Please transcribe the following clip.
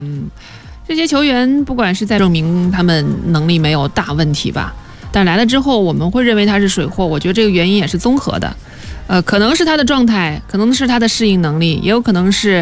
这些球员不管是在证明他们能力没有大问题吧，但来了之后我们会认为他是水货，我觉得这个原因也是综合的。可能是他的状态，可能是他的适应能力，也有可能是